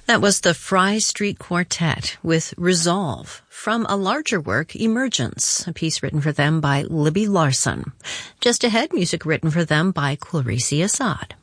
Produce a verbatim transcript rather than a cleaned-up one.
That was the Fry Street Quartet with Resolve from a larger work, Emergence, a piece written for them by Libby Larson. Just ahead, music written for them by Clarice Assad.